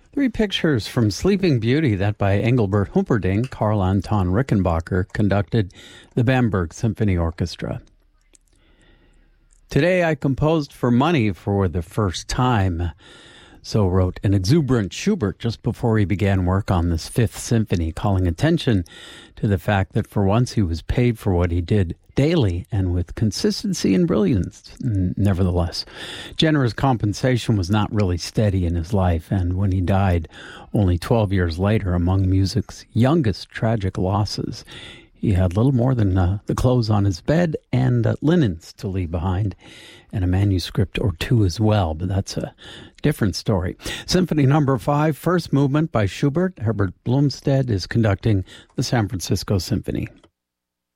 Three pictures from Sleeping Beauty, that by Engelbert Humperdinck. Karl Anton Rickenbacker conducted the Bamberg Symphony Orchestra. Today I composed for money for the first time. So wrote an exuberant Schubert just before he began work on this Fifth Symphony, calling attention to the fact that for once he was paid for what he did daily and with consistency and brilliance. Nevertheless, generous compensation was not really steady in his life, and when he died only 12 years later, among music's youngest tragic losses, he had little more than the clothes on his bed and linens to leave behind, and a manuscript or two as well, but that's a different story. Symphony Number 5, first movement by Schubert. Herbert Blomstedt is conducting the San Francisco Symphony.